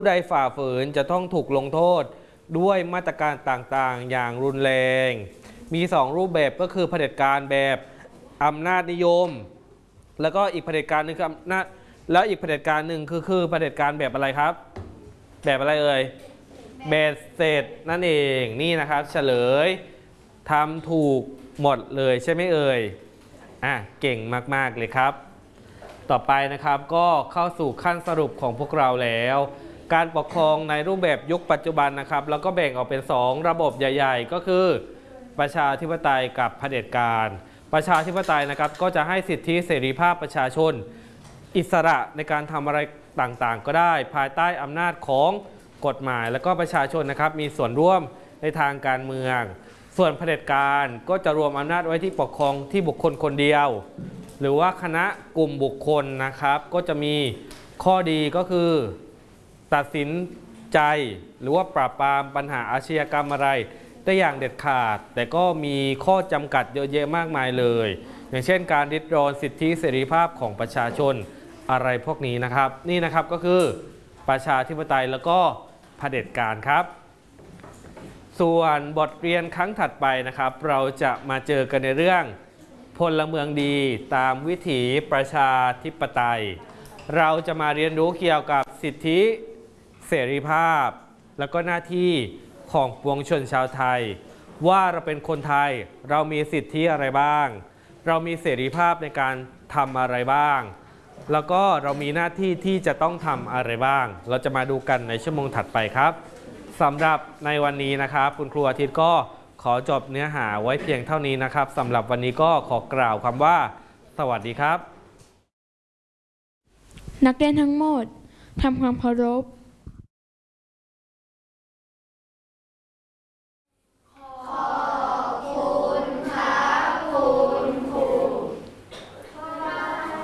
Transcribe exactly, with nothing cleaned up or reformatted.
ผู้ใดฝ่าฝืนจะต้องถูกลงโทษด้วยมาตรการต่างๆอย่างรุนแรงมีสองรูปแบบก็คือเผด็จการแบบอำนาจนิยมแล้วก็อีกเผด็จการหนึ่งคืออำนาจแล้วอีกเผด็จการหนึ่งคือคือเผด็จการแบบอะไรครับแบบอะไรเอ่ยเบสเสร็จนั่นเองนี่นะครับเฉลยทำถูกหมดเลยใช่ไหมเอ่ยอ่ะเก่งมากๆเลยครับต่อไปนะครับก็เข้าสู่ขั้นสรุปของพวกเราแล้วการปกครองในรูปแบบยุคปัจจุบันนะครับแล้วก็แบ่งออกเป็นสองระบบใหญ่ๆก็คือประชาธิปไตยกับเผด็จการประชาธิปไตยนะครับก็จะให้สิทธิเสรีภาพประชาชนอิสระในการทำอะไรต่างๆก็ได้ภายใต้อำนาจของกฎหมายและก็ประชาชนนะครับมีส่วนร่วมในทางการเมืองส่วนเผด็จการก็จะรวมอำนาจไว้ที่ปกครองที่บุคคลคนเดียวหรือว่าคณะกลุ่มบุคคลนะครับก็จะมีข้อดีก็คือตัดสินใจหรือว่าปราบปรามปัญหาอาชญากรรมอะไรได้อย่างเด็ดขาดแต่ก็มีข้อจำกัดเยอะแยะมากมายเลยอย่างเช่นการริดรอนสิทธิเสรีภาพของประชาชนอะไรพวกนี้นะครับนี่นะครับก็คือประชาธิปไตยแล้วก็เผด็จการครับส่วนบทเรียนครั้งถัดไปนะครับเราจะมาเจอกันในเรื่องพลเมืองดีตามวิถีประชาธิปไตยเราจะมาเรียนรู้เกี่ยวกับสิทธิเสรีภาพแล้วก็หน้าที่ของปวงชนชาวไทยว่าเราเป็นคนไทยเรามีสิทธิอะไรบ้างเรามีเสรีภาพในการทำอะไรบ้างแล้วก็เรามีหน้าที่ที่จะต้องทำอะไรบ้างเราจะมาดูกันในชั่วโมงถัดไปครับสำหรับในวันนี้นะครับคุณครูอาทิตย์ก็ขอจบเนื้อหาไว้เพียงเท่านี้นะครับสำหรับวันนี้ก็ขอกล่าวคำว่าสวัสดีครับนักเรียนทั้งหมดทำความเคารพ